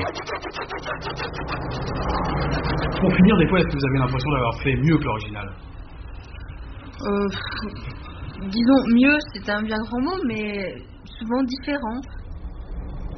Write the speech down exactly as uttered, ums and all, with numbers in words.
Pour finir, des fois, est-ce que vous avez l'impression d'avoir fait mieux que l'original? euh, Disons mieux, c'est un bien grand mot, mais souvent différent.